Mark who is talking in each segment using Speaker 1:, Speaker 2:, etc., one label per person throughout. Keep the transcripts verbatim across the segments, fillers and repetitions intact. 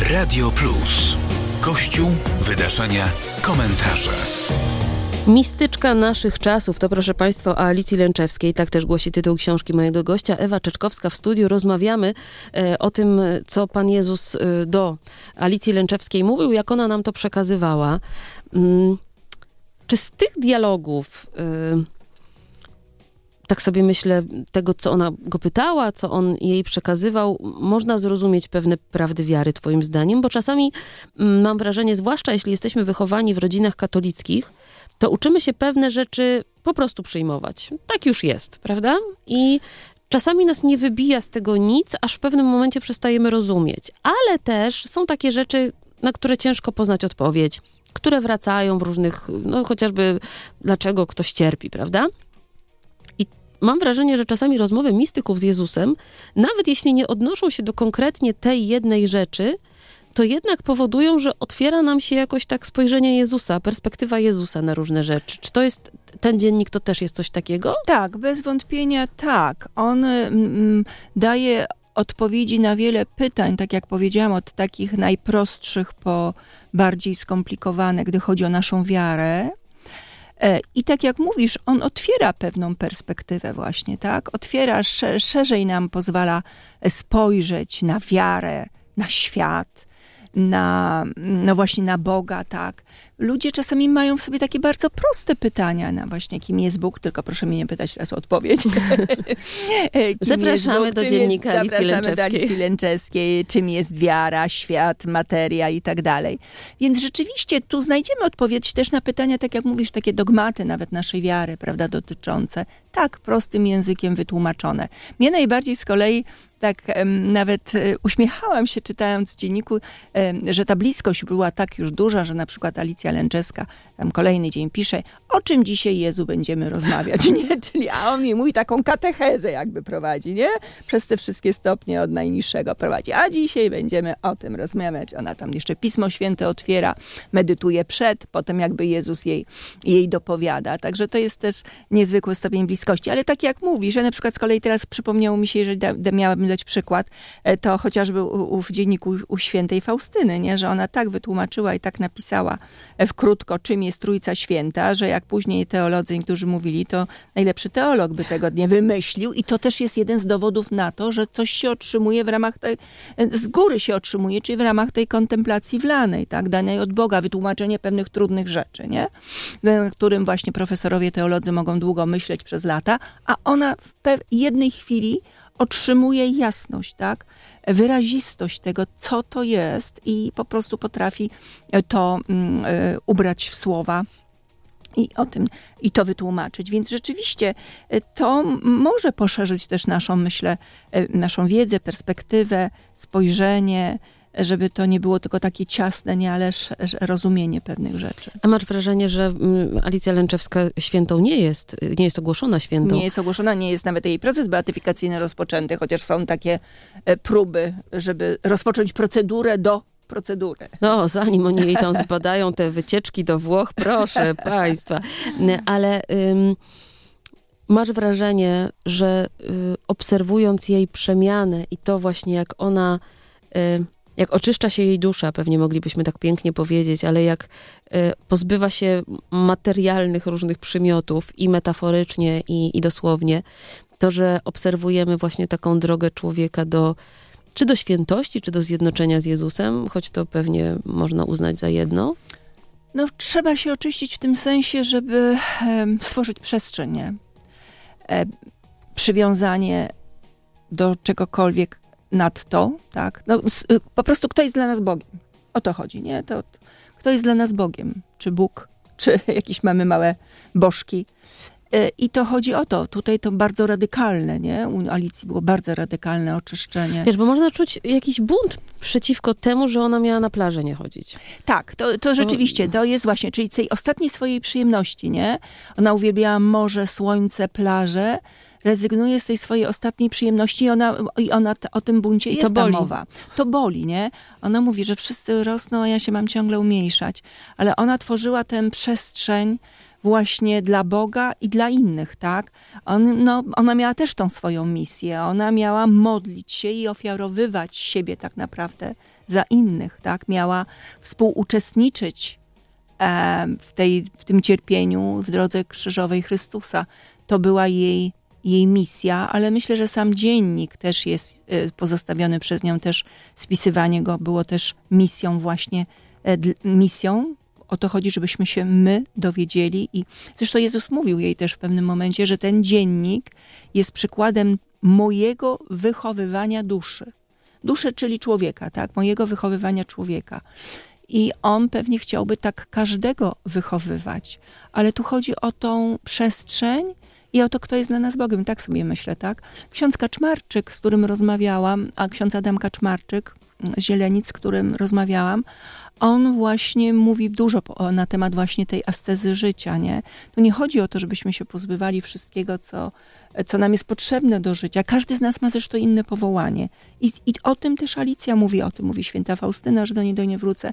Speaker 1: Radio Plus. Kościół, wydarzenia, komentarze.
Speaker 2: Mistyczka naszych czasów to, proszę Państwa, o Alicji Lęczewskiej. Tak też głosi tytuł książki mojego gościa. Ewa Czeczkowska w studiu. Rozmawiamy e, o tym, co Pan Jezus e, do Alicji Lęczewskiej mówił, jak ona nam to przekazywała. Mm, czy z tych dialogów, e, tak sobie myślę, tego, co ona go pytała, co on jej przekazywał, można zrozumieć pewne prawdy wiary, twoim zdaniem? Bo czasami mm, mam wrażenie, zwłaszcza jeśli jesteśmy wychowani w rodzinach katolickich, to uczymy się pewne rzeczy po prostu przyjmować. Tak już jest, prawda? I czasami nas nie wybija z tego nic, aż w pewnym momencie przestajemy rozumieć. Ale też są takie rzeczy, na które ciężko poznać odpowiedź, które wracają w różnych, no chociażby dlaczego ktoś cierpi, prawda? I mam wrażenie, że czasami rozmowy mistyków z Jezusem, nawet jeśli nie odnoszą się do konkretnie tej jednej rzeczy, to jednak powodują, że otwiera nam się jakoś tak spojrzenie Jezusa, perspektywa Jezusa na różne rzeczy. Czy to jest, ten dziennik to też jest coś takiego?
Speaker 3: Tak, bez wątpienia tak. On mm, daje odpowiedzi na wiele pytań, tak jak powiedziałam, od takich najprostszych po bardziej skomplikowane, gdy chodzi o naszą wiarę. I tak jak mówisz, on otwiera pewną perspektywę właśnie, tak? Otwiera, szerzej nam pozwala spojrzeć na wiarę, na świat, na, no właśnie na Boga, tak. Ludzie czasami mają w sobie takie bardzo proste pytania na właśnie, kim jest Bóg, tylko proszę mnie nie pytać teraz o odpowiedź.
Speaker 2: Zapraszamy Bóg, do dziennika
Speaker 3: jest,
Speaker 2: Alicji
Speaker 3: zapraszamy
Speaker 2: Lęczewskiej.
Speaker 3: do Alicji Lęczewskiej, czym jest wiara, świat, materia i tak dalej. Więc rzeczywiście tu znajdziemy odpowiedź też na pytania, tak jak mówisz, takie dogmaty nawet naszej wiary, prawda, dotyczące, tak prostym językiem wytłumaczone. Mnie najbardziej z kolei tak um, nawet um, uśmiechałam się, czytając w dzienniku, um, że ta bliskość była tak już duża, że na przykład Alicja Lęczewska tam kolejny dzień pisze, o czym dzisiaj Jezu będziemy rozmawiać, nie? Czyli, a on mi mówi taką katechezę jakby prowadzi, nie? Przez te wszystkie stopnie od najniższego prowadzi. A dzisiaj będziemy o tym rozmawiać. Ona tam jeszcze Pismo Święte otwiera, medytuje przed, potem jakby Jezus jej, jej dopowiada. Także to jest też niezwykły stopień bliskości. Ale tak jak mówi, że na przykład z kolei teraz przypomniało mi się, jeżeli da, da, miałabym dać przykład, to chociażby u, u, w dzienniku u świętej Faustyny, nie? Że ona tak wytłumaczyła i tak napisała w krótko, czym jest Trójca Święta, że jak później teolodzy niektórzy mówili, to najlepszy teolog by tego nie wymyślił i to też jest jeden z dowodów na to, że coś się otrzymuje w ramach tej, z góry się otrzymuje, czyli w ramach tej kontemplacji wlanej, tak, danej od Boga, wytłumaczenie pewnych trudnych rzeczy, nie? Na którym właśnie profesorowie teolodzy mogą długo myśleć przez lata, a ona w pe- jednej chwili otrzymuje jasność, tak? Wyrazistość tego, co to jest i po prostu potrafi to um, ubrać w słowa i o tym, i to wytłumaczyć. Więc rzeczywiście to może poszerzyć też naszą, myślę, naszą wiedzę, perspektywę, spojrzenie, żeby to nie było tylko takie ciasne, nie, ale rozumienie pewnych rzeczy.
Speaker 2: A masz wrażenie, że Alicja Lęczewska świętą nie jest, nie jest ogłoszona świętą?
Speaker 3: Nie jest ogłoszona, nie jest nawet jej proces beatyfikacyjny rozpoczęty, chociaż są takie próby, żeby rozpocząć procedurę do procedury.
Speaker 2: No, zanim oni jej tam zbadają te wycieczki do Włoch, proszę Państwa. Ale ym, masz wrażenie, że y, obserwując jej przemianę i to właśnie jak ona... Y, jak oczyszcza się jej dusza, pewnie moglibyśmy tak pięknie powiedzieć, ale jak y, pozbywa się materialnych różnych przymiotów i metaforycznie, i, i dosłownie, to, że obserwujemy właśnie taką drogę człowieka do, czy do świętości, czy do zjednoczenia z Jezusem, choć to pewnie można uznać za jedno.
Speaker 3: No, trzeba się oczyścić w tym sensie, żeby e, stworzyć przestrzeń, nie? E, przywiązanie do czegokolwiek nadto, tak? No, po prostu kto jest dla nas Bogiem. O to chodzi, nie? To, kto jest dla nas Bogiem? Czy Bóg, czy jakieś mamy małe bożki. I to chodzi o to. Tutaj to bardzo radykalne, nie? U Alicji było bardzo radykalne oczyszczenie.
Speaker 2: Wiesz, bo można czuć jakiś bunt przeciwko temu, że ona miała na plażę nie chodzić.
Speaker 3: Tak, to, to rzeczywiście, to jest właśnie, czyli tej ostatniej swojej przyjemności, nie? Ona uwielbiała morze, słońce, plażę, rezygnuje z tej swojej ostatniej przyjemności i ona, i ona t- o tym buncie
Speaker 2: I
Speaker 3: jest
Speaker 2: to boli.
Speaker 3: ta mowa. To boli, nie? Ona mówi, że wszyscy rosną, a ja się mam ciągle umniejszać. Ale ona tworzyła tę przestrzeń właśnie dla Boga i dla innych, tak? On, no, ona miała też tą swoją misję. Ona miała modlić się i ofiarowywać siebie tak naprawdę za innych, tak? Miała współuczestniczyć e, w, tej, w tym cierpieniu w drodze krzyżowej Chrystusa. To była jej, jej misja, ale myślę, że sam dziennik też jest e, pozostawiony przez nią, też spisywanie go było też misją właśnie, e, d, misją. O to chodzi, żebyśmy się my dowiedzieli i zresztą Jezus mówił jej też w pewnym momencie, że ten dziennik jest przykładem mojego wychowywania duszy. Duszy, czyli człowieka, tak? Mojego wychowywania człowieka. I on pewnie chciałby tak każdego wychowywać. Ale tu chodzi o tą przestrzeń i o to, kto jest dla nas Bogiem. Tak sobie myślę, tak? Ksiądz Kaczmarczyk, z którym rozmawiałam, a ksiądz Adam Kaczmarczyk z Zielenic, z którym rozmawiałam, on właśnie mówi dużo na temat właśnie tej ascezy życia, nie? Tu nie chodzi o to, żebyśmy się pozbywali wszystkiego, co, co nam jest potrzebne do życia. Każdy z nas ma zresztą inne powołanie. I, I o tym też Alicja mówi, o tym mówi święta Faustyna, że do niej do nie wrócę,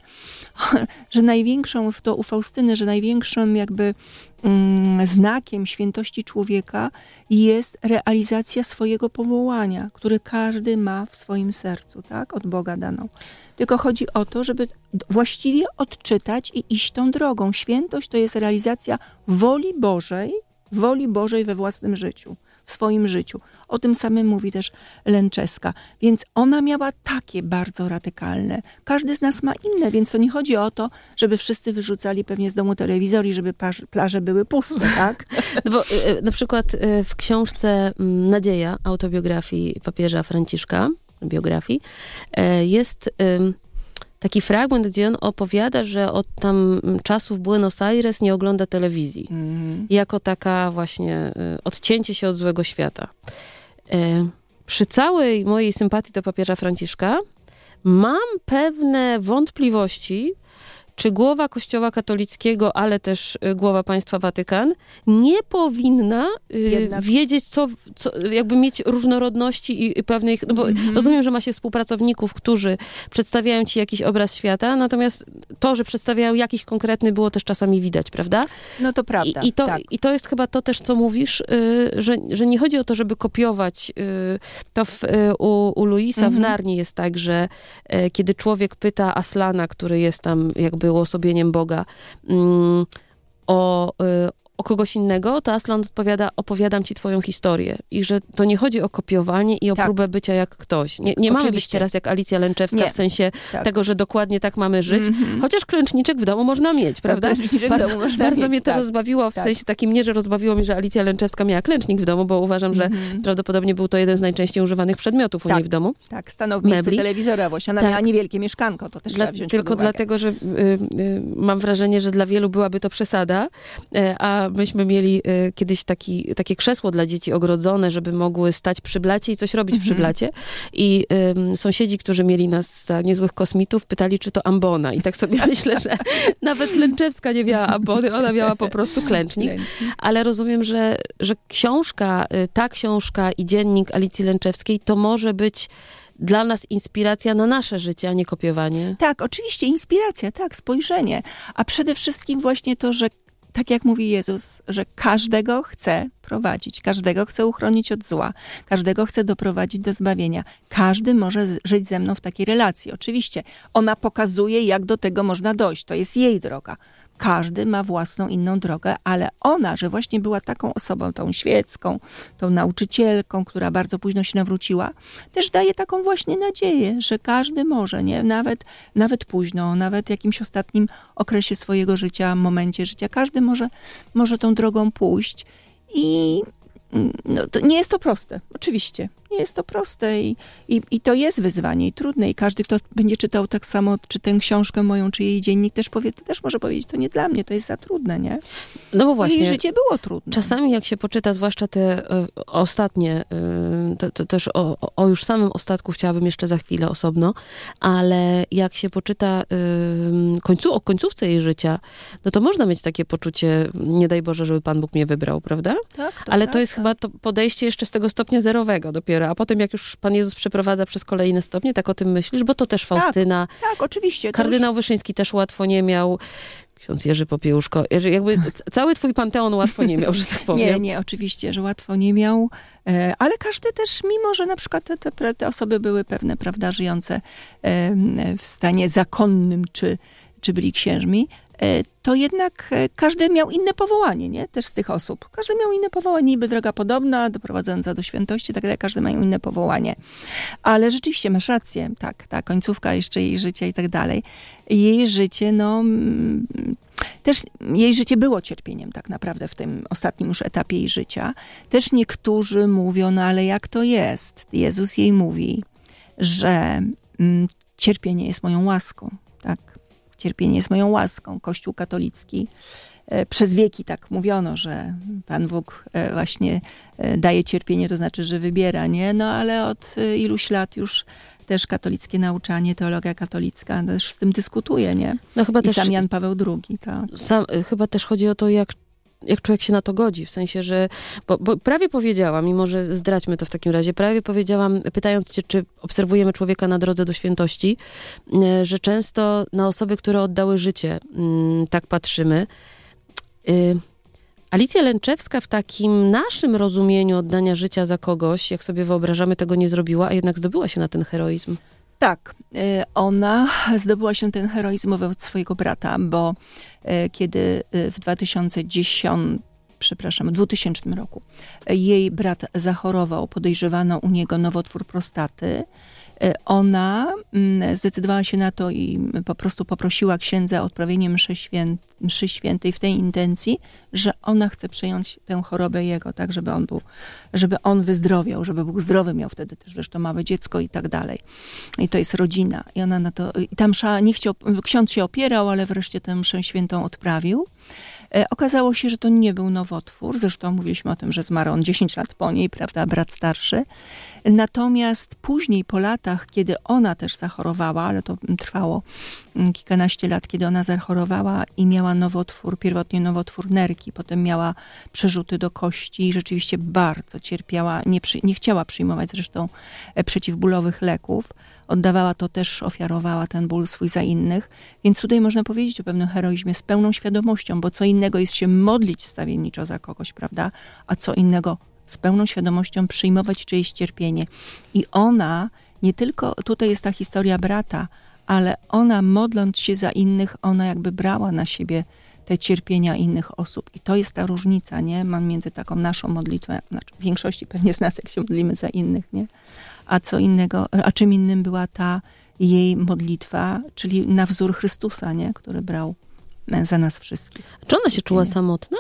Speaker 3: że największą, to u Faustyny, że największym jakby mm, znakiem świętości człowieka jest realizacja swojego powołania, które każdy ma w swoim sercu, tak? Od Boga daną. Tylko chodzi o to, żeby właściwie odczytać i iść tą drogą. Świętość to jest realizacja woli Bożej, woli Bożej we własnym życiu, w swoim życiu. O tym samym mówi też Lęczewska. Więc ona miała takie bardzo radykalne. Każdy z nas ma inne, więc to nie chodzi o to, żeby wszyscy wyrzucali pewnie z domu telewizor i żeby plaże były puste, tak?
Speaker 2: No bo na przykład w książce Nadzieja, autobiografii papieża Franciszka, biografii, jest taki fragment, gdzie on opowiada, że od tam czasów Buenos Aires nie ogląda telewizji. Mm. Jako taka właśnie odcięcie się od złego świata. Przy całej mojej sympatii do papieża Franciszka mam pewne wątpliwości, czy głowa Kościoła katolickiego, ale też głowa państwa Watykan nie powinna Jednak. wiedzieć, co, co, jakby mieć różnorodności i, i pewnych, no bo mm-hmm. rozumiem, że ma się współpracowników, którzy przedstawiają ci jakiś obraz świata, natomiast to, że przedstawiają jakiś konkretny, było też czasami widać, prawda?
Speaker 3: No to prawda,
Speaker 2: I, i, to,
Speaker 3: tak.
Speaker 2: I to jest chyba to też, co mówisz, że, że nie chodzi o to, żeby kopiować. To w, u, u Luisa mm-hmm. w Narni jest tak, że kiedy człowiek pyta Aslana, który jest tam jakby uosobieniem Boga, um, o, y, o kogoś innego, to Aslan odpowiada, opowiadam ci twoją historię. I że to nie chodzi o kopiowanie i o tak. próbę bycia jak ktoś. Nie, nie mamy być teraz jak Alicja Lęczewska nie. w sensie tak. tego, że dokładnie tak mamy żyć. Mm-hmm. Chociaż klęczniczek w domu można mieć, prawda?
Speaker 3: No,
Speaker 2: bardzo
Speaker 3: w domu można
Speaker 2: bardzo
Speaker 3: mieć,
Speaker 2: mnie to
Speaker 3: tak.
Speaker 2: rozbawiło, w
Speaker 3: tak.
Speaker 2: sensie takim nie, że rozbawiło mnie, że Alicja Lęczewska miała klęcznik w domu, bo uważam, że mm-hmm. prawdopodobnie był to jeden z najczęściej używanych przedmiotów tak. u niej w domu.
Speaker 3: Tak, stanął w miejscu
Speaker 2: Mebli.
Speaker 3: telewizora, właśnie ona tak. miała niewielkie mieszkanko, to też
Speaker 2: Dla,
Speaker 3: trzeba wziąć
Speaker 2: Tylko
Speaker 3: pod uwagę.
Speaker 2: dlatego, że y, y, mam wrażenie, że dla wielu byłaby to przesada, y, a myśmy mieli y, kiedyś taki, takie krzesło dla dzieci ogrodzone, żeby mogły stać przy blacie i coś robić mm-hmm. przy blacie. I y, sąsiedzi, którzy mieli nas za niezłych kosmitów, pytali, czy to ambona. I tak sobie myślę, że nawet Lęczewska nie miała ambony, ona miała po prostu klęcznik. klęcznik. Ale rozumiem, że, że książka, y, ta książka i dziennik Alicji Lęczewskiej to może być dla nas inspiracja na nasze życie, a nie kopiowanie.
Speaker 3: Tak, oczywiście inspiracja, tak, spojrzenie. A przede wszystkim właśnie to, że tak jak mówi Jezus, że każdego chce prowadzić, każdego chce uchronić od zła, każdego chce doprowadzić do zbawienia. Każdy może żyć ze mną w takiej relacji. Oczywiście ona pokazuje, jak do tego można dojść. To jest jej droga. Każdy ma własną inną drogę, ale ona, że właśnie była taką osobą, tą świecką, tą nauczycielką, która bardzo późno się nawróciła, też daje taką właśnie nadzieję, że każdy może, nie? Nawet, nawet późno, nawet w jakimś ostatnim okresie swojego życia, momencie życia, każdy może, może tą drogą pójść. I no, to nie jest to proste, oczywiście. Nie jest to proste i, i, i to jest wyzwanie i trudne. I każdy, kto będzie czytał tak samo, czy tę książkę moją, czy jej dziennik, też powie, to też może powiedzieć, to nie dla mnie, to jest za trudne, nie?
Speaker 2: No bo właśnie.
Speaker 3: Jej życie było trudne.
Speaker 2: Czasami jak się poczyta, zwłaszcza te y, ostatnie, y, to, to też o, o już samym ostatku chciałabym jeszcze za chwilę osobno, ale jak się poczyta y, końcu, o końcówce jej życia, no to można mieć takie poczucie, nie daj Boże, żeby Pan Bóg mnie wybrał, prawda?
Speaker 3: Tak, to
Speaker 2: ale
Speaker 3: tak,
Speaker 2: to jest
Speaker 3: tak.
Speaker 2: chyba to podejście jeszcze z tego stopnia zerowego dopiero, a potem jak już Pan Jezus przeprowadza przez kolejne stopnie, tak o tym myślisz, bo to też Faustyna.
Speaker 3: Tak, tak oczywiście.
Speaker 2: Kardynał
Speaker 3: już...
Speaker 2: Wyszyński też łatwo nie miał. ksiądz Jerzy Popiełuszko, Jerzy, jakby c- cały twój panteon łatwo nie miał, że tak powiem.
Speaker 3: Nie, nie, oczywiście, że łatwo nie miał, e, ale każdy też, mimo że na przykład te, te, te osoby były pewne, prawda, żyjące e, w stanie zakonnym, czy, czy byli księżmi, e, to jednak e, każdy miał inne powołanie, nie? Też z tych osób. Każdy miał inne powołanie, niby droga podobna, doprowadzająca do świętości, tak dalej, każdy ma inne powołanie. Ale rzeczywiście masz rację, tak, ta końcówka jeszcze jej życia i tak dalej. Jej życie, no... Mm, też jej życie było cierpieniem tak naprawdę w tym ostatnim już etapie jej życia. Też niektórzy mówią, no ale jak to jest? Jezus jej mówi, że mm, cierpienie jest moją łaską, tak? Cierpienie jest moją łaską. Kościół katolicki e, przez wieki tak mówiono, że Pan Bóg e, właśnie e, daje cierpienie, to znaczy, że wybiera, nie? No ale od e, iluś lat już też katolickie nauczanie, teologia katolicka też z tym dyskutuje, nie?
Speaker 2: No chyba
Speaker 3: I
Speaker 2: też,
Speaker 3: sam Jan Paweł drugi, tak.
Speaker 2: sam, chyba też chodzi o to, jak, jak człowiek się na to godzi, w sensie, że, bo, bo prawie powiedziałam, mimo że zdradźmy to w takim razie, prawie powiedziałam, pytając cię, czy obserwujemy człowieka na drodze do świętości, że często na osoby, które oddały życie, tak patrzymy. Alicja Lęczewska w takim naszym rozumieniu oddania życia za kogoś, jak sobie wyobrażamy, tego nie zrobiła, a jednak zdobyła się na ten heroizm.
Speaker 3: Tak, ona zdobyła się ten heroizm wobec swojego brata, bo kiedy w dwa tysiące dziesiątym, przepraszam, w dwutysięcznym roku jej brat zachorował, podejrzewano u niego nowotwór prostaty, ona zdecydowała się na to i po prostu poprosiła księdza o odprawienie mszy, świę, mszy świętej w tej intencji, że ona chce przejąć tę chorobę jego, tak, żeby on był, żeby on wyzdrowiał, żeby był zdrowy, miał wtedy też zresztą małe dziecko i tak dalej. I to jest rodzina. I ona na to, i tam msza, nie chciał, ksiądz się opierał, ale wreszcie tę mszę świętą odprawił. Okazało się, że to nie był nowotwór. Zresztą mówiliśmy o tym, że zmarł on dziesięć lat po niej, prawda, brat starszy. Natomiast później, po latach, kiedy ona też zachorowała, ale to trwało kilkanaście lat, kiedy ona zachorowała i miała nowotwór, pierwotnie nowotwór nerki, potem miała przerzuty do kości i rzeczywiście bardzo cierpiała, nie, przy, nie chciała przyjmować zresztą przeciwbólowych leków. Oddawała to też, ofiarowała ten ból swój za innych. Więc tutaj można powiedzieć o pewnym heroizmie z pełną świadomością, bo co innego jest się modlić stawienniczo za kogoś, prawda? A co innego z pełną świadomością przyjmować czyjeś cierpienie. I ona, nie tylko, tutaj jest ta historia brata, ale ona modląc się za innych, ona jakby brała na siebie te cierpienia innych osób. I to jest ta różnica, nie? Mam między taką naszą modlitwę, znaczy w większości pewnie z nas, jak się modlimy za innych, nie? A co innego, a czym innym była ta jej modlitwa, czyli na wzór Chrystusa, nie? Który brał za nas wszystkich.
Speaker 2: Czy ona się czuła samotna?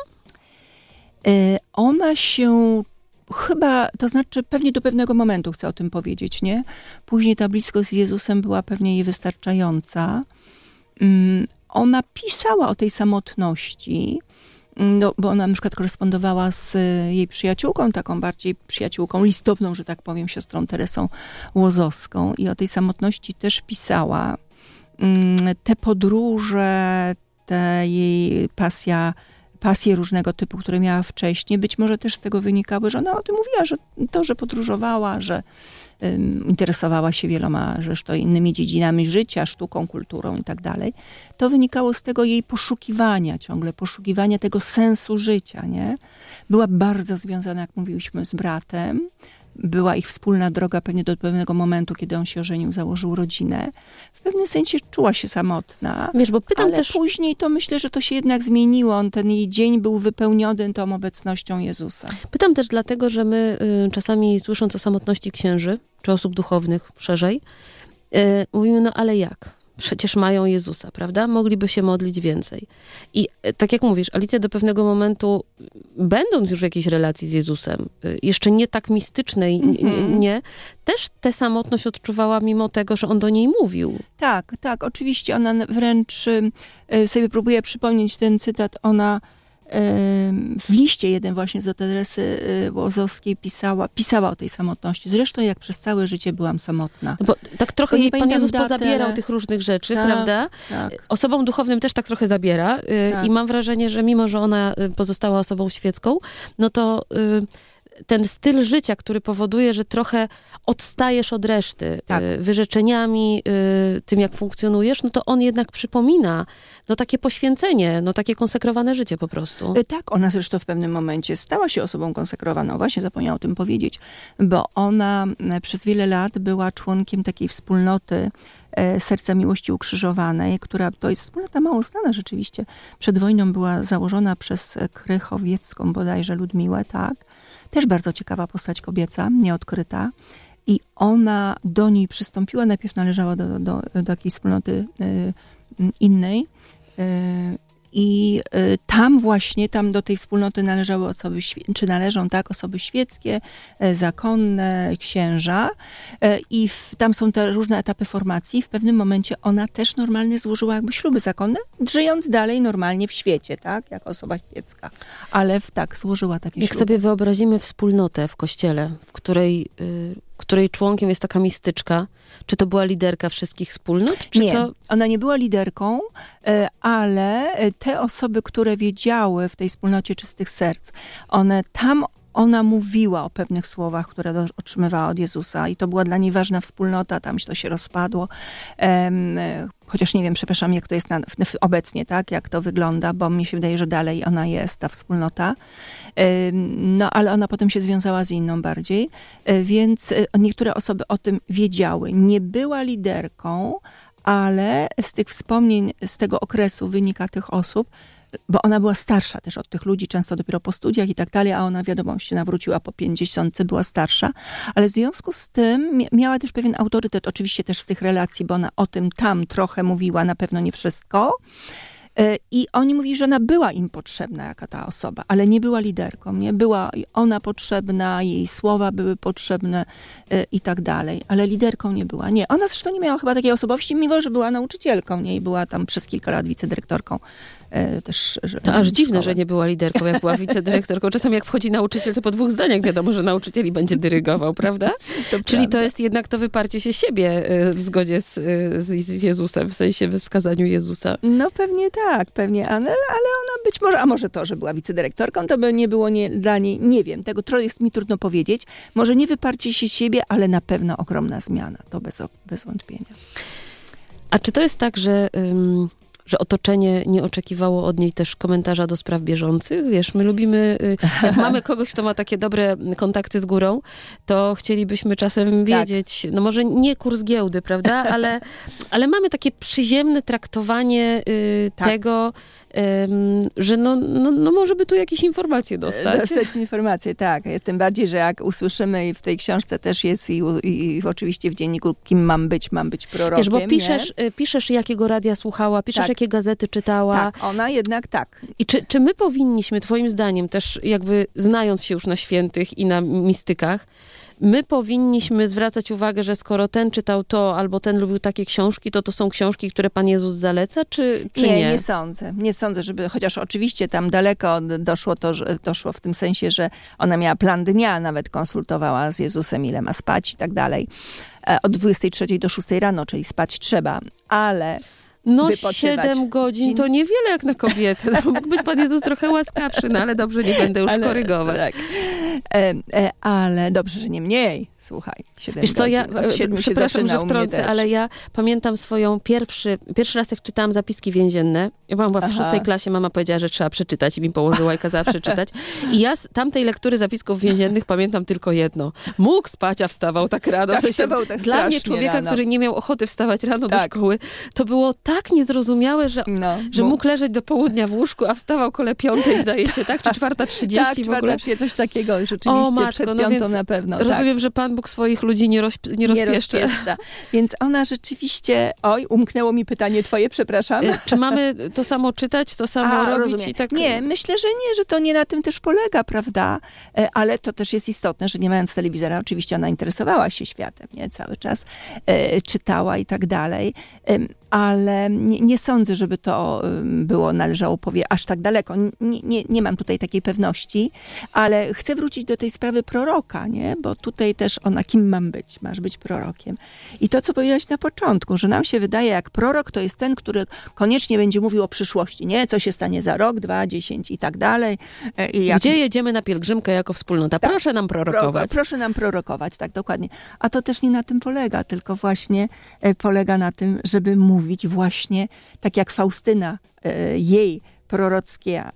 Speaker 3: Ona się chyba, to znaczy pewnie do pewnego momentu chcę o tym powiedzieć, nie? Później ta bliskość z Jezusem była pewnie jej wystarczająca. Ona pisała o tej samotności, no, bo ona na przykład korespondowała z jej przyjaciółką, taką bardziej przyjaciółką listowną, że tak powiem, siostrą Teresą Łozowską i o tej samotności też pisała. Te podróże, te jej pasja, pasje różnego typu, które miała wcześniej, być może też z tego wynikały, że ona o tym mówiła, że to, że podróżowała, że um, interesowała się wieloma zresztą innymi dziedzinami życia, sztuką, kulturą i tak dalej, to wynikało z tego jej poszukiwania ciągle, poszukiwania tego sensu życia, nie? Była bardzo związana, jak mówiliśmy, z bratem. Była ich wspólna droga pewnie do pewnego momentu, kiedy on się ożenił, założył rodzinę. W pewnym sensie czuła się samotna.
Speaker 2: Wiesz, bo pytam
Speaker 3: ale
Speaker 2: też...
Speaker 3: później to myślę, że to się jednak zmieniło. On, ten jej dzień był wypełniony tą obecnością Jezusa.
Speaker 2: Pytam też dlatego, że my y, czasami słysząc o samotności księży, czy osób duchownych szerzej, y, mówimy, no ale jak? Przecież mają Jezusa, prawda? Mogliby się modlić więcej. I tak jak mówisz, Alicja do pewnego momentu, będąc już w jakiejś relacji z Jezusem, jeszcze nie tak mistycznej, mm-hmm. nie, też tę samotność odczuwała mimo tego, że on do niej mówił.
Speaker 3: Tak, tak, oczywiście. Ona wręcz, sobie próbuję przypomnieć ten cytat, ona w liście jeden właśnie do Teresy Łozowskiej pisała, pisała o tej samotności. Zresztą jak przez całe życie byłam samotna.
Speaker 2: No bo tak trochę jej Pan Jezus
Speaker 3: datę,
Speaker 2: pozabierał
Speaker 3: ale...
Speaker 2: tych różnych rzeczy,
Speaker 3: tak,
Speaker 2: prawda?
Speaker 3: Tak.
Speaker 2: Osobom duchownym też tak trochę zabiera tak. I mam wrażenie, że mimo, że ona pozostała osobą świecką, no to ten styl życia, który powoduje, że trochę odstajesz od reszty
Speaker 3: Tak.
Speaker 2: y, wyrzeczeniami, y, tym jak funkcjonujesz, no to on jednak przypomina no takie poświęcenie, no takie konsekrowane życie po prostu.
Speaker 3: E, Tak, ona zresztą w pewnym momencie stała się osobą konsekrowaną. Właśnie zapomniałam o tym powiedzieć, bo ona e, przez wiele lat była członkiem takiej wspólnoty e, Serca Miłości Ukrzyżowanej, która to jest wspólnota mało znana rzeczywiście. Przed wojną była założona przez Krychowiecką bodajże Ludmiłę, tak. Też bardzo ciekawa postać kobieca, nieodkryta. I ona do niej przystąpiła, najpierw należała do, do, do takiej wspólnoty y, innej. Y, I y, tam właśnie, tam do tej wspólnoty należały osoby, świe- czy należą tak, osoby świeckie, y, zakonne, księża. Y, I w, tam są te różne etapy formacji. W pewnym momencie ona też normalnie złożyła jakby śluby zakonne, żyjąc dalej normalnie w świecie, tak, jako osoba świecka. Ale w, tak, złożyła takie
Speaker 2: Jak
Speaker 3: śluby.
Speaker 2: sobie wyobrazimy wspólnotę w kościele, w której, y, której członkiem jest taka mistyczka, czy to była liderka wszystkich wspólnot? Czy
Speaker 3: nie,
Speaker 2: to...
Speaker 3: ona nie była liderką, e, ale te osoby, które wiedziały w tej wspólnocie czystych serc, one tam ona mówiła o pewnych słowach, które do, otrzymywała od Jezusa i to była dla niej ważna wspólnota, tam to się rozpadło. Um, chociaż nie wiem, przepraszam, jak to jest na, w, obecnie, tak, jak to wygląda, bo mi się wydaje, że dalej ona jest, ta wspólnota. Um, no, ale ona potem się związała z inną bardziej, um, więc niektóre osoby o tym wiedziały. Nie była liderką, ale z tych wspomnień, z tego okresu wynika tych osób, bo ona była starsza też od tych ludzi, często dopiero po studiach i tak dalej, a ona wiadomo się nawróciła po pięćdziesiątce, była starsza, ale w związku z tym miała też pewien autorytet, oczywiście też z tych relacji, bo ona o tym tam trochę mówiła, na pewno nie wszystko. I oni mówili, że ona była im potrzebna, jaka ta osoba, ale nie była liderką, nie? Była ona potrzebna, jej słowa były potrzebne i tak dalej, ale liderką nie była. Nie, ona zresztą nie miała chyba takiej osobowości, mimo że była nauczycielką, nie? I była tam przez kilka lat wicedyrektorką. Też, że,
Speaker 2: to aż dziwne, że nie była liderką, jak była wicedyrektorką. Czasami jak wchodzi nauczyciel, to po dwóch zdaniach wiadomo, że nauczycieli będzie dyrygował, prawda?
Speaker 3: To
Speaker 2: Czyli
Speaker 3: prawda.
Speaker 2: to jest jednak to wyparcie się siebie w zgodzie z, z, z Jezusem, w sensie we wskazaniu Jezusa.
Speaker 3: No pewnie tak, pewnie, ale, ale ona być może, a może to, że była wicedyrektorką, to by nie było nie, dla niej, nie wiem, tego tro jest mi trudno powiedzieć. Może nie wyparcie się siebie, ale na pewno ogromna zmiana, to bez, bez wątpienia.
Speaker 2: A czy to jest tak, że... Um, że otoczenie nie oczekiwało od niej też komentarza do spraw bieżących? Wiesz, my lubimy, jak mamy kogoś, kto ma takie dobre kontakty z górą, to chcielibyśmy czasem wiedzieć, tak. No może nie kurs giełdy, prawda, ale, ale mamy takie przyziemne traktowanie y, tak. tego, y, że no, no, no może by tu jakieś informacje dostać.
Speaker 3: Dostać informacje, tak. Tym bardziej, że jak usłyszymy i w tej książce też jest i, i, i oczywiście w dzienniku, kim mam być, mam być prorokiem.
Speaker 2: Wiesz, bo piszesz, nie? piszesz jakiego radia słuchała, piszesz tak. jakie gazety czytała.
Speaker 3: Tak, ona jednak tak.
Speaker 2: I czy, czy my powinniśmy, twoim zdaniem, też jakby znając się już na świętych i na mistykach, my powinniśmy zwracać uwagę, że skoro ten czytał to, albo ten lubił takie książki, to to są książki, które Pan Jezus zaleca, czy, czy nie?
Speaker 3: Nie, nie sądzę. Nie sądzę, żeby, chociaż oczywiście tam daleko doszło to, że, doszło w tym sensie, że ona miała plan dnia, nawet konsultowała z Jezusem, ile ma spać i tak dalej. Od dwudziestej trzeciej do szóstej rano, czyli spać trzeba, ale...
Speaker 2: No siedem godzin to niewiele jak na kobietę. No, mógł być Pan Jezus trochę łaskawszy, no ale dobrze, nie będę już ale, korygować. Tak.
Speaker 3: E, e, ale dobrze, że nie mniej. Słuchaj, siedem
Speaker 2: Wiesz co,
Speaker 3: godzin.
Speaker 2: ja przepraszam, że wtrącę, ale ja pamiętam swoją pierwszy, pierwszy raz, jak czytałam zapiski więzienne. Ja byłam w Aha. szóstej klasie, mama powiedziała, że trzeba przeczytać i mi położyła i kazała przeczytać. I ja z tamtej lektury zapisków więziennych pamiętam tylko jedno. Mógł spać, a wstawał tak rano.
Speaker 3: Tak,
Speaker 2: w sensie,
Speaker 3: wstawał tak
Speaker 2: dla mnie człowieka,
Speaker 3: rano.
Speaker 2: który nie miał ochoty wstawać rano
Speaker 3: tak.
Speaker 2: do szkoły, to było tak niezrozumiałe, że,
Speaker 3: no,
Speaker 2: że mógł leżeć do południa w łóżku, a wstawał koło piątej, zdaje się, tak? Czy czwarta trzydzieści
Speaker 3: tak,
Speaker 2: w ogóle?
Speaker 3: Tak, coś takiego, rzeczywiście,
Speaker 2: o, matko,
Speaker 3: przed
Speaker 2: no
Speaker 3: piątą
Speaker 2: więc
Speaker 3: na pewno.
Speaker 2: Rozumiem,
Speaker 3: tak.
Speaker 2: że Pan Bóg swoich ludzi nie, roz, nie rozpieszcza.
Speaker 3: Nie rozpieszcza. Więc ona rzeczywiście, oj, umknęło mi pytanie twoje, przepraszam.
Speaker 2: Czy mamy to samo czytać, to samo
Speaker 3: A,
Speaker 2: robić?
Speaker 3: Rozumiem.
Speaker 2: I tak...
Speaker 3: Nie, myślę, że nie, że to nie na tym też polega, prawda? Ale to też jest istotne, że nie mając telewizora, oczywiście ona interesowała się światem, nie? Cały czas e, czytała i tak dalej. E, ale nie, nie sądzę, żeby to było, należało powiedzieć aż tak daleko. Nie, nie, nie mam tutaj takiej pewności, ale chcę wrócić do tej sprawy proroka, nie? Bo tutaj też ona, kim mam być? Masz być prorokiem. I to, co powiedziałaś na początku, że nam się wydaje, jak prorok to jest ten, który koniecznie będzie mówił o przyszłości, nie? Co się stanie za rok, dwa, dziesięć i tak dalej. I jak...
Speaker 2: Gdzie jedziemy na pielgrzymkę jako wspólnota?
Speaker 3: Tak.
Speaker 2: Proszę nam prorokować.
Speaker 3: Pro, proszę nam prorokować, tak, dokładnie. A to też nie na tym polega, tylko właśnie polega na tym, żeby mówić właśnie tak jak Faustyna, jej prorockie,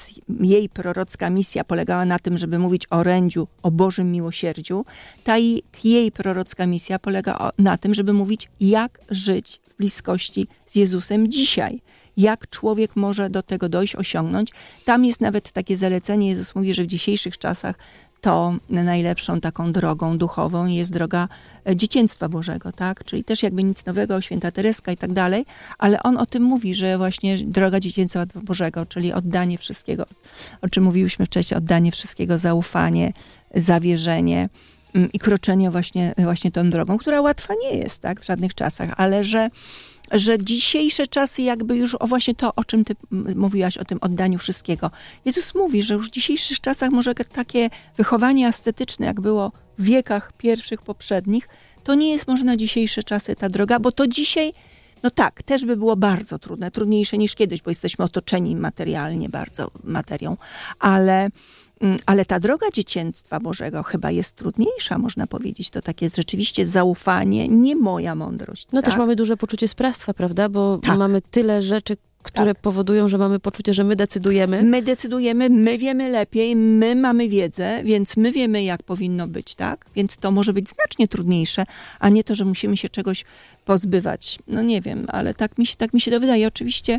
Speaker 3: jej prorocka misja polegała na tym, żeby mówić o orędziu, o Bożym miłosierdziu. Ta jej prorocka misja polega na tym, żeby mówić, jak żyć w bliskości z Jezusem dzisiaj. Jak człowiek może do tego dojść, osiągnąć. Tam jest nawet takie zalecenie, Jezus mówi, że w dzisiejszych czasach to najlepszą taką drogą duchową jest droga dzieciństwa Bożego, tak? Czyli też jakby nic nowego, święta Tereska i tak dalej, ale on o tym mówi, że właśnie droga dzieciństwa Bożego, czyli oddanie wszystkiego, o czym mówiłyśmy wcześniej, oddanie wszystkiego, zaufanie, zawierzenie i kroczenie właśnie, właśnie tą drogą, która łatwa nie jest, tak? W żadnych czasach, ale że że dzisiejsze czasy jakby już o właśnie to, o czym ty mówiłaś, o tym oddaniu wszystkiego. Jezus mówi, że już w dzisiejszych czasach może takie wychowanie ascetyczne, jak było w wiekach pierwszych, poprzednich, to nie jest może na dzisiejsze czasy ta droga, bo to dzisiaj, no tak, też by było bardzo trudne, trudniejsze niż kiedyś, bo jesteśmy otoczeni materialnie bardzo materią, ale Ale ta droga dzieciństwa Bożego chyba jest trudniejsza, można powiedzieć. To takie rzeczywiście zaufanie, nie moja mądrość.
Speaker 2: No
Speaker 3: tak?
Speaker 2: też mamy duże poczucie sprawstwa, prawda? Bo
Speaker 3: tak.
Speaker 2: mamy tyle rzeczy, które
Speaker 3: tak.
Speaker 2: powodują, że mamy poczucie, że my decydujemy.
Speaker 3: My decydujemy, my wiemy lepiej, my mamy wiedzę, więc my wiemy, jak powinno być, tak? Więc to może być znacznie trudniejsze, a nie to, że musimy się czegoś pozbywać. No nie wiem, ale tak mi się, tak mi się to wydaje. Oczywiście...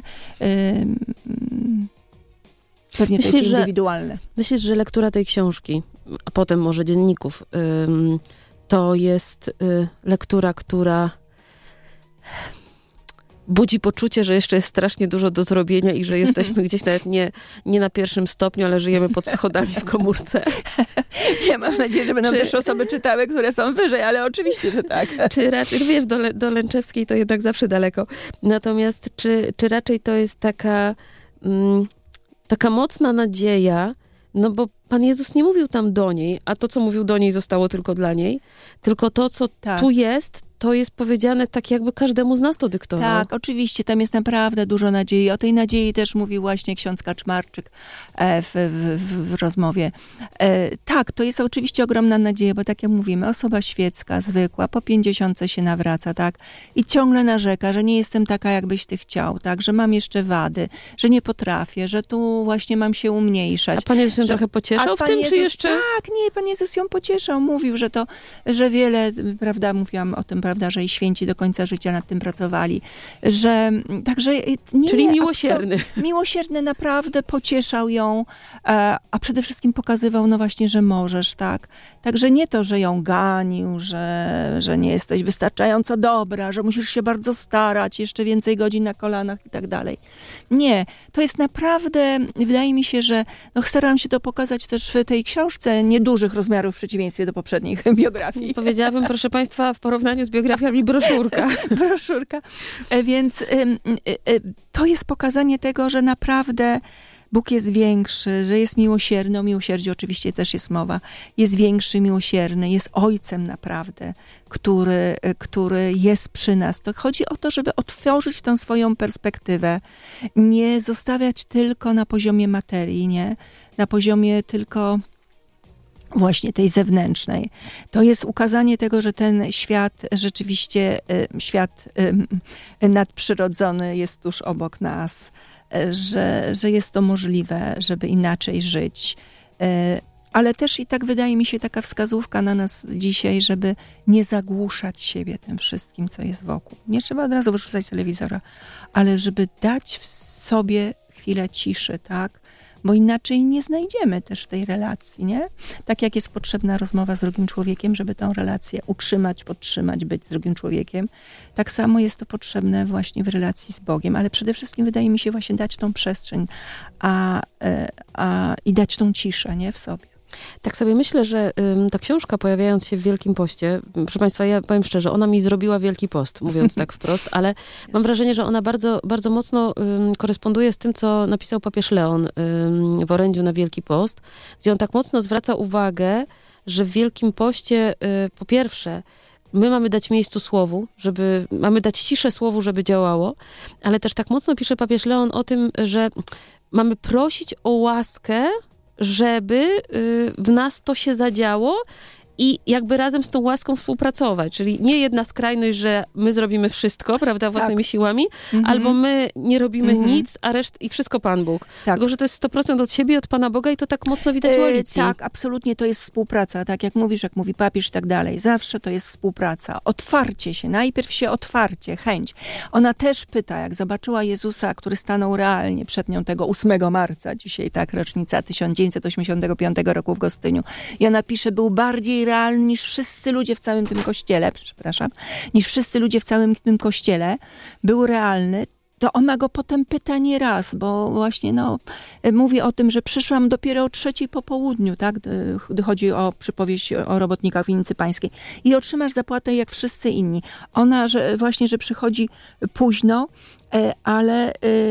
Speaker 3: Yy, Pewnie to
Speaker 2: myślisz,
Speaker 3: jest indywidualne.
Speaker 2: Że, myślisz, że lektura tej książki, a potem może dzienników, ym, to jest y, lektura, która budzi poczucie, że jeszcze jest strasznie dużo do zrobienia i że jesteśmy gdzieś nawet nie, nie na pierwszym stopniu, ale żyjemy pod schodami w komórce.
Speaker 3: Ja mam nadzieję, że będą
Speaker 2: czy,
Speaker 3: też osoby czytały, które są wyżej, ale oczywiście, że tak.
Speaker 2: Czy raczej, wiesz, do, do Lęczewskiej to jednak zawsze daleko. Natomiast czy, czy raczej to jest taka... Mm, Taka mocna nadzieja, no bo Pan Jezus nie mówił tam do niej, a to, co mówił do niej, zostało tylko dla niej. Tylko to, co tak. tu jest, to jest powiedziane tak, jakby każdemu z nas to dyktował.
Speaker 3: Tak, oczywiście, tam jest naprawdę dużo nadziei. O tej nadziei też mówił właśnie ksiądz Kaczmarczyk w, w, w rozmowie. Tak, to jest oczywiście ogromna nadzieja, bo tak jak mówimy, osoba świecka, zwykła, po pięćdziesiątce się nawraca, tak? I ciągle narzeka, że nie jestem taka, jakbyś ty chciał, tak? Że mam jeszcze wady, że nie potrafię, że tu właśnie mam się umniejszać.
Speaker 2: A Pan Jezus ją
Speaker 3: że...
Speaker 2: trochę pocieszał w tym,
Speaker 3: Jezus,
Speaker 2: czy jeszcze?
Speaker 3: Tak, nie, Pan Jezus ją pocieszał. Mówił, że to, że wiele, prawda, mówiłam o tym, prawda, że i święci do końca życia nad tym pracowali, że także nie,
Speaker 2: Czyli
Speaker 3: nie,
Speaker 2: miłosierny.
Speaker 3: Absol- miłosierny naprawdę pocieszał ją, a, a przede wszystkim pokazywał, no właśnie, że możesz, tak. Także nie to, że ją ganił, że, że nie jesteś wystarczająco dobra, że musisz się bardzo starać, jeszcze więcej godzin na kolanach i tak dalej. Nie, to jest naprawdę, wydaje mi się, że no, starałam się to pokazać też w tej książce niedużych rozmiarów w przeciwieństwie do poprzednich biografii.
Speaker 2: Powiedziałabym, proszę Państwa, w porównaniu z biografiami broszurka.
Speaker 3: broszurka. Więc y, y, y, to jest pokazanie tego, że naprawdę Bóg jest większy, że jest miłosierny. O miłosierdziu oczywiście też jest mowa. Jest większy, miłosierny, jest Ojcem naprawdę, który, który jest przy nas. To chodzi o to, żeby otworzyć tę swoją perspektywę. Nie zostawiać tylko na poziomie materii, nie? Na poziomie tylko właśnie tej zewnętrznej. To jest ukazanie tego, że ten świat rzeczywiście, świat nadprzyrodzony jest tuż obok nas, że, że jest to możliwe, żeby inaczej żyć. Ale też i tak wydaje mi się taka wskazówka na nas dzisiaj, żeby nie zagłuszać siebie tym wszystkim, co jest wokół. Nie trzeba od razu wyrzucać telewizora, ale żeby dać w sobie chwilę ciszy, tak? Bo inaczej nie znajdziemy też tej relacji, nie? Tak jak jest potrzebna rozmowa z drugim człowiekiem, żeby tę relację utrzymać, podtrzymać, być z drugim człowiekiem, tak samo jest to potrzebne właśnie w relacji z Bogiem, ale przede wszystkim wydaje mi się właśnie dać tą przestrzeń a, a, i dać tą ciszę, nie? W sobie.
Speaker 2: Tak sobie myślę, że ym, ta książka pojawiając się w Wielkim Poście, proszę Państwa, ja powiem szczerze, ona mi zrobiła Wielki Post, mówiąc tak wprost, ale mam wrażenie, że ona bardzo, bardzo mocno ym, koresponduje z tym, co napisał papież Leon ym, w orędziu na Wielki Post, gdzie on tak mocno zwraca uwagę, że w Wielkim Poście y, po pierwsze my mamy dać miejscu słowu, żeby, mamy dać ciszę słowu, żeby działało, ale też tak mocno pisze papież Leon o tym, że mamy prosić o łaskę, żeby w nas to się zadziało i jakby razem z tą łaską współpracować. Czyli nie jedna skrajność, że my zrobimy wszystko, prawda, własnymi tak. siłami, mhm. albo my nie robimy mhm. nic, a reszt i wszystko Pan Bóg. Tak. Tylko, że to jest sto procent od siebie, od Pana Boga i to tak mocno widać w Alicji.
Speaker 3: E, tak, absolutnie to jest współpraca. Tak jak mówisz, jak mówi papież i tak dalej. Zawsze to jest współpraca. Otwarcie się. Najpierw się otwarcie, chęć. Ona też pyta, jak zobaczyła Jezusa, który stanął realnie przed nią tego ósmego marca, dzisiaj tak, rocznica tysiąc dziewięćset osiemdziesiątego piątego roku w Gostyniu. I ona pisze, był bardziej realny niż wszyscy ludzie w całym tym kościele, przepraszam, niż wszyscy ludzie w całym tym kościele, był realny, to ona go potem pyta nie raz, bo właśnie no, mówi o tym, że przyszłam dopiero o trzeciej po południu, tak, gdy chodzi o przypowieść o robotnikach winnicy pańskiej. I otrzymasz zapłatę jak wszyscy inni. Ona, że właśnie, że przychodzi późno, ale,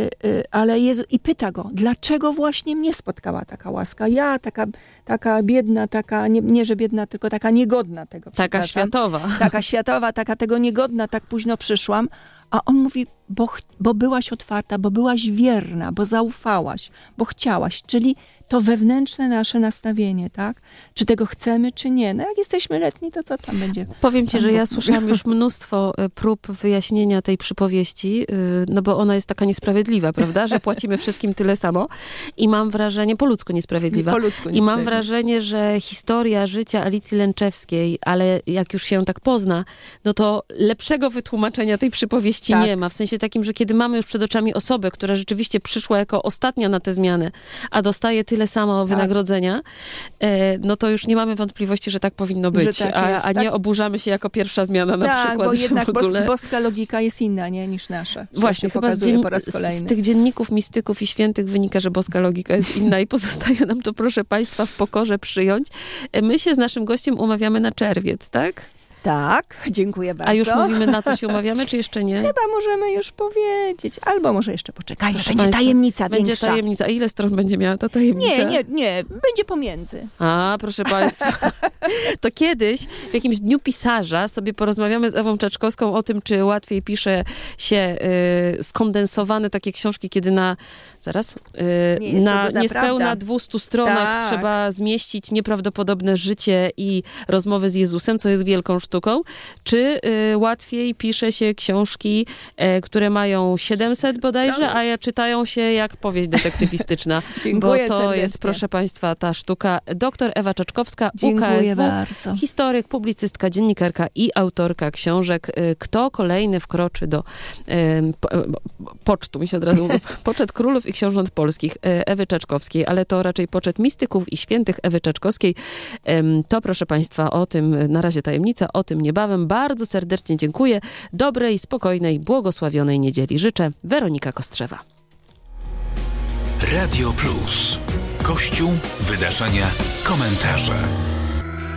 Speaker 3: ale Jezu, i pyta go, dlaczego właśnie mnie spotkała taka łaska? Ja, taka, taka biedna, taka, nie, nie że biedna, tylko taka niegodna tego.
Speaker 2: Taka światowa.
Speaker 3: Taka światowa, taka tego niegodna, tak późno przyszłam. A on mówi, bo, bo byłaś otwarta, bo byłaś wierna, bo zaufałaś, bo chciałaś, czyli to wewnętrzne nasze nastawienie, tak? Czy tego chcemy, czy nie? No jak jesteśmy letni, to co tam będzie?
Speaker 2: Powiem ci, że ja słyszałam już mnóstwo prób wyjaśnienia tej przypowieści, no bo ona jest taka niesprawiedliwa, prawda? Że płacimy wszystkim tyle samo i mam wrażenie, po ludzku niesprawiedliwa,
Speaker 3: po ludzku
Speaker 2: i mam wrażenie, że historia życia Alicji Lęczewskiej, ale jak już się tak pozna, no to lepszego wytłumaczenia tej przypowieści tak. nie ma. W sensie takim, że kiedy mamy już przed oczami osobę, która rzeczywiście przyszła jako ostatnia na tę zmianę, a dostaje tyle samo tak. wynagrodzenia, no to już nie mamy wątpliwości, że tak powinno być, tak a, jest, a nie tak? oburzamy się jako pierwsza zmiana na
Speaker 3: tak,
Speaker 2: przykład.
Speaker 3: Bo jednak
Speaker 2: w ogóle...
Speaker 3: bos, boska logika jest inna, nie, niż nasza.
Speaker 2: Właśnie, chyba z, dzien... po raz z tych dzienników mistyków i świętych wynika, że boska logika jest inna i pozostaje nam to, proszę Państwa, w pokorze przyjąć. My się z naszym gościem umawiamy na czerwiec, tak?
Speaker 3: Tak, dziękuję bardzo.
Speaker 2: A już mówimy, na co się umawiamy, czy jeszcze nie?
Speaker 3: Chyba możemy już powiedzieć. Albo może jeszcze poczekajmy. Proszę będzie Państwa, tajemnica
Speaker 2: będzie
Speaker 3: większa.
Speaker 2: Będzie tajemnica. A ile stron będzie miała ta tajemnica?
Speaker 3: Nie, nie, nie. Będzie pomiędzy.
Speaker 2: A, proszę Państwa. To kiedyś w jakimś dniu pisarza sobie porozmawiamy z Ewą Czeczkowską o tym, czy łatwiej pisze się y, skondensowane takie książki, kiedy na, zaraz, y, nie na niespełna dwustu stronach tak. trzeba zmieścić nieprawdopodobne życie i rozmowy z Jezusem, co jest wielką sztuką. Sztuką, czy y, łatwiej pisze się książki, y, które mają siedemset bodajże, a ja czytają się jak powieść detektywistyczna.
Speaker 3: Dziękuję
Speaker 2: bo to
Speaker 3: serdecznie.
Speaker 2: Jest, proszę Państwa, ta sztuka. Doktor Ewa Czeczkowska,
Speaker 3: Dziękuję
Speaker 2: U K S W,
Speaker 3: bardzo.
Speaker 2: historyk, publicystka, dziennikarka i autorka książek. Y, kto kolejny wkroczy do y, po, y, pocztu, mi się od razu mówi, poczet królów i książąt polskich y, Ewy Czeczkowskiej, ale to raczej poczet mistyków i świętych Ewy Czeczkowskiej. Y, to, proszę Państwa, o tym na razie tajemnica, o tym niebawem. Bardzo serdecznie dziękuję. Dobrej, spokojnej, błogosławionej niedzieli życzę. Weronika Kostrzewa.
Speaker 1: Radio Plus. Kościół, wydarzenia, komentarze.